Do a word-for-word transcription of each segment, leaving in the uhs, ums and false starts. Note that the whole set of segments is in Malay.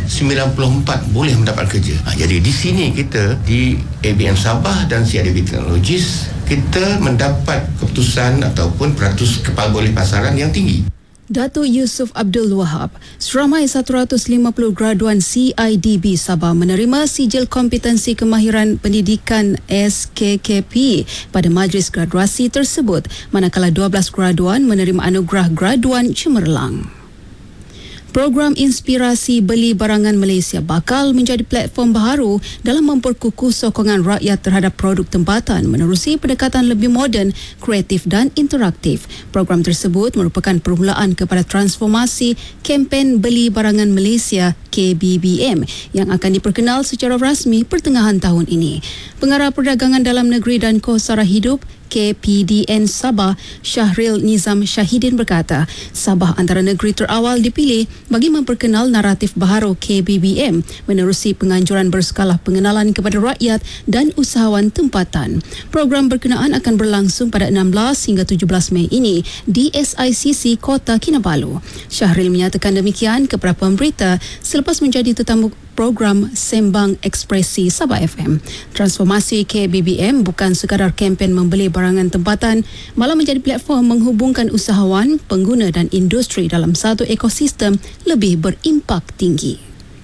sembilan puluh empat boleh mendapat kerja. Ha, jadi di sini kita di A B M Sabah dan C I D B Technologies kita mendapat keputusan ataupun peratus kepala boleh pasaran yang tinggi. Datuk Yusof Abdul Wahab, seramai seratus lima puluh graduan C I D B Sabah menerima sijil kompetensi kemahiran pendidikan S K K P pada majlis graduasi tersebut, manakala dua belas graduan menerima anugerah graduan cemerlang. Program Inspirasi Beli Barangan Malaysia bakal menjadi platform baharu dalam memperkukuh sokongan rakyat terhadap produk tempatan menerusi pendekatan lebih moden, kreatif dan interaktif. Program tersebut merupakan permulaan kepada transformasi kempen Beli Barangan Malaysia K B B M yang akan diperkenal secara rasmi pertengahan tahun ini. Pengarah Perdagangan Dalam Negeri dan Kos Sara Hidup K P D N Sabah, Syahril Nizam Syahidin berkata, Sabah antara negeri terawal dipilih bagi memperkenal naratif baharu K B B M menerusi penganjuran berskala pengenalan kepada rakyat dan usahawan tempatan. Program berkenaan akan berlangsung pada enam belas hingga tujuh belas Mei ini di S I C C Kota Kinabalu. Syahril menyatakan demikian kepada pemberita selepas menjadi tetamu program Sembang Ekspresi Sabah F M. Transformasi K B B M bukan sekadar kempen membeli barangan tempatan, malah menjadi platform menghubungkan usahawan, pengguna dan industri dalam satu ekosistem lebih berimpak tinggi.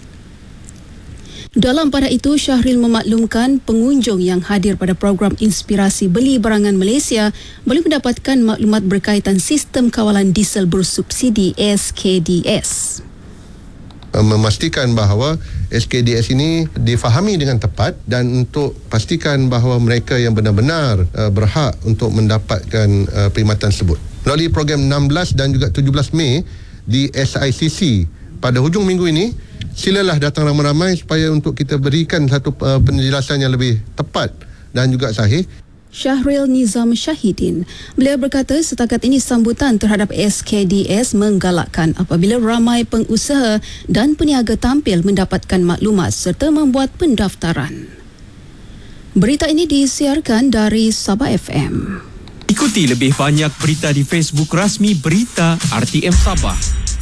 Dalam pada itu, Syahril memaklumkan pengunjung yang hadir pada program Inspirasi Beli Barangan Malaysia boleh mendapatkan maklumat berkaitan sistem kawalan diesel bersubsidi S K D S. Memastikan bahawa S K D S ini difahami dengan tepat dan untuk pastikan bahawa mereka yang benar-benar uh, berhak untuk mendapatkan uh, perkhidmatan tersebut. Melalui program enam belas dan juga tujuh belas Mei di S I C C pada hujung minggu ini, silalah datang ramai-ramai supaya untuk kita berikan satu uh, penjelasan yang lebih tepat dan juga sahih. Syahril Nizam Syahidin. Beliau berkata setakat ini sambutan terhadap S K D S menggalakkan apabila ramai pengusaha dan peniaga tampil mendapatkan maklumat serta membuat pendaftaran. Berita ini disiarkan dari Sabah F M. Ikuti lebih banyak berita di Facebook rasmi Berita R T M Sabah.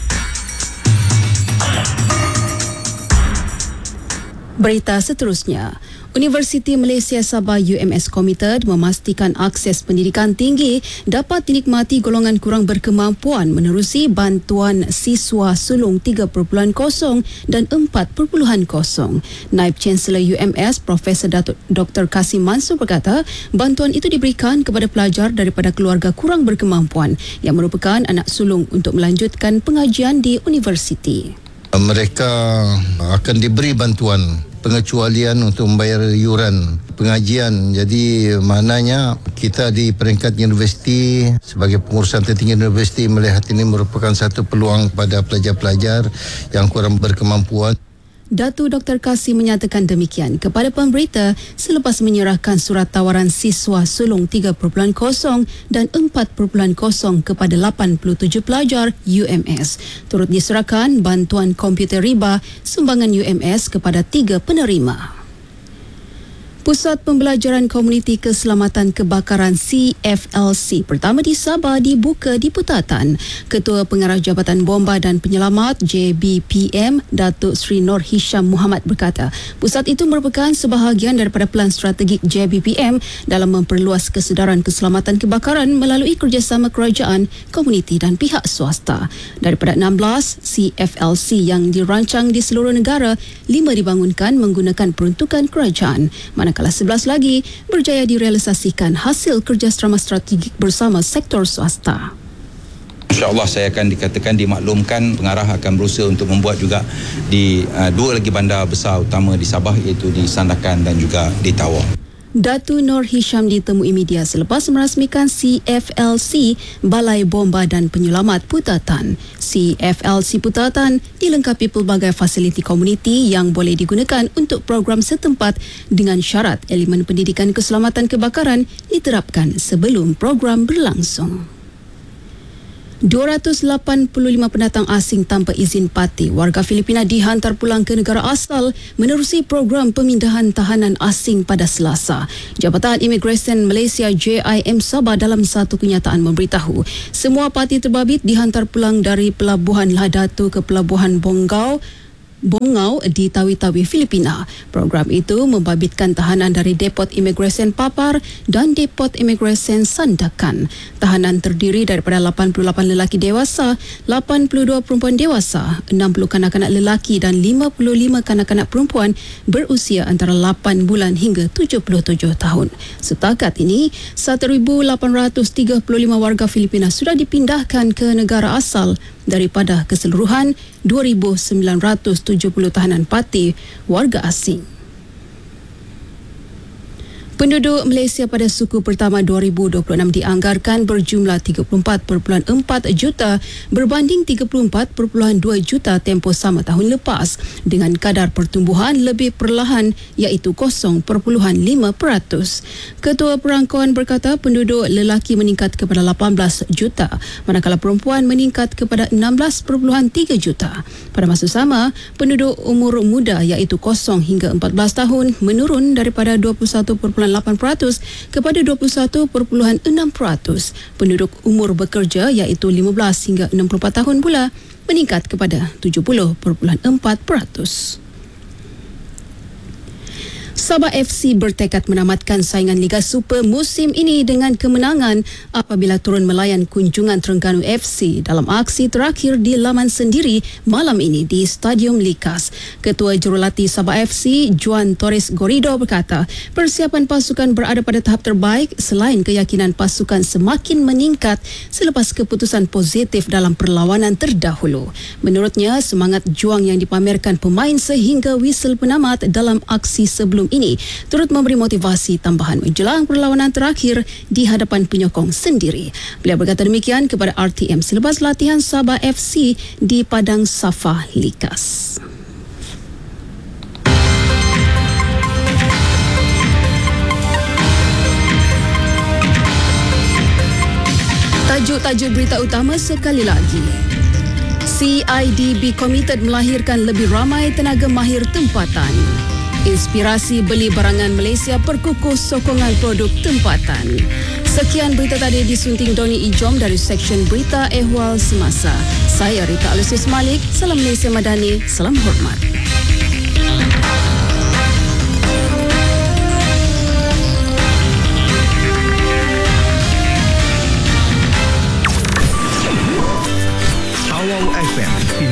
Berita seterusnya. Universiti Malaysia Sabah U M S komited memastikan akses pendidikan tinggi dapat dinikmati golongan kurang berkemampuan menerusi bantuan siswa sulung tiga perpuluhan kosong dan empat perpuluhan kosong. Naib Chancellor U M S Profesor Doktor Kasim Mansur berkata, bantuan itu diberikan kepada pelajar daripada keluarga kurang berkemampuan yang merupakan anak sulung untuk melanjutkan pengajian di universiti. Mereka akan diberi bantuan pengecualian untuk membayar yuran pengajian. Jadi maknanya kita di peringkat universiti sebagai pengurusan tertinggi universiti melihat ini merupakan satu peluang kepada pelajar-pelajar yang kurang berkemampuan. Datuk Doktor Kasim menyatakan demikian kepada pemberita selepas menyerahkan surat tawaran siswa sulung tiga perpuluhan kosong dan empat perpuluhan kosong kepada lapan puluh tujuh pelajar U M S. Turut diserahkan bantuan komputer riba sumbangan U M S kepada tiga penerima. Pusat Pembelajaran Komuniti Keselamatan Kebakaran C F L C pertama di Sabah dibuka di Putatan. Ketua Pengarah Jabatan Bomba dan Penyelamat J B P M Datuk Sri Nur Hisham Muhammad berkata, pusat itu merupakan sebahagian daripada pelan strategik J B P M dalam memperluas kesedaran keselamatan kebakaran melalui kerjasama kerajaan, komuniti dan pihak swasta. Daripada enam belas C F L C yang dirancang di seluruh negara, lima dibangunkan menggunakan peruntukan kerajaan. Manakala Manakala sebelas lagi berjaya direalisasikan hasil kerjasama strategik bersama sektor swasta. InsyaAllah saya akan dikatakan dimaklumkan, pengarah akan berusaha untuk membuat juga di uh, dua lagi bandar besar utama di Sabah iaitu di Sandakan dan juga di Tawau. Datu Nur Hisham ditemui media selepas merasmikan C F L C Balai Bomba dan Penyelamat Putatan. C F L C Putatan dilengkapi pelbagai fasiliti komuniti yang boleh digunakan untuk program setempat dengan syarat elemen pendidikan keselamatan kebakaran diterapkan sebelum program berlangsung. dua ratus lapan puluh lima pendatang asing tanpa izin parti warga Filipina dihantar pulang ke negara asal menerusi program pemindahan tahanan asing pada Selasa. Jabatan Imigresen Malaysia J I M Sabah dalam satu kenyataan memberitahu semua parti terbabit dihantar pulang dari Pelabuhan Lahadatu ke Pelabuhan Bonggau Bongau di Tawi-Tawi, Filipina. Program itu membabitkan tahanan dari Depot Imigresen Papar dan Depot Imigresen Sandakan. Tahanan terdiri daripada lapan puluh lapan lelaki dewasa, lapan puluh dua perempuan dewasa, enam puluh kanak-kanak lelaki dan lima puluh lima kanak-kanak perempuan berusia antara lapan bulan hingga tujuh puluh tujuh tahun. Setakat ini, seribu lapan ratus tiga puluh lima warga Filipina sudah dipindahkan ke negara asal daripada keseluruhan dua ribu sembilan ratus tujuh puluh tahanan parti warga asing. Penduduk Malaysia pada suku pertama dua ribu dua puluh enam dianggarkan berjumlah tiga puluh empat perpuluhan empat juta berbanding tiga puluh empat perpuluhan dua juta tempoh sama tahun lepas dengan kadar pertumbuhan lebih perlahan iaitu kosong perpuluhan lima peratus. Ketua Perangkauan berkata penduduk lelaki meningkat kepada lapan belas juta manakala perempuan meningkat kepada enam belas perpuluhan tiga juta. Pada masa sama, penduduk umur muda iaitu kosong hingga empat belas tahun menurun daripada dua puluh satu perpuluhan lapan peratus kepada dua puluh satu perpuluhan enam peratus. Penduduk umur bekerja iaitu lima belas hingga enam puluh empat tahun pula meningkat kepada tujuh puluh perpuluhan empat peratus. Sabah F C bertekad menamatkan saingan Liga Super musim ini dengan kemenangan apabila turun melayan kunjungan Terengganu F C dalam aksi terakhir di laman sendiri malam ini di Stadium Likas. Ketua Jurulatih Sabah F C, Juan Torres Gorido berkata, persiapan pasukan berada pada tahap terbaik selain keyakinan pasukan semakin meningkat selepas keputusan positif dalam perlawanan terdahulu. Menurutnya, semangat juang yang dipamerkan pemain sehingga whistle penamat dalam aksi sebelum ini turut memberi motivasi tambahan menjelang perlawanan terakhir di hadapan penyokong sendiri. Beliau berkata demikian kepada R T M selepas latihan Sabah F C di Padang Safah Likas. Tajuk-tajuk berita utama sekali lagi. C I D B komited melahirkan lebih ramai tenaga mahir tempatan. Inspirasi beli barangan Malaysia perkukuh sokongan produk tempatan. Sekian berita tadi disunting Doni Ijom dari Seksyen Berita Ehwal Semasa. Saya Rita Alusius Malik. Salam Malaysia Madani. Salam hormat.